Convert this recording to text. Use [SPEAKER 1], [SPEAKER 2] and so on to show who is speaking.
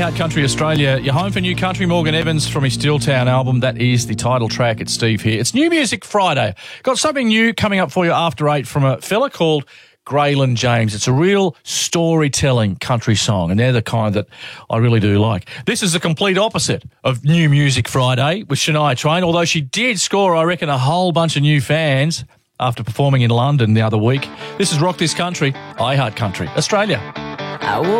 [SPEAKER 1] Heart Country Australia. You're home for new country. Morgan Evans from his Steeltown album. That is the title track. It's Steve here. It's New Music Friday. Got something new coming up for you after 8 from a fella called Graylin James. It's a real storytelling country song, and they're the kind that I really do like. This is the complete opposite of New Music Friday with Shania Twain, although she did score, I reckon, a whole bunch of new fans after performing in London the other week. This is Rock This Country, I Heart Country Australia.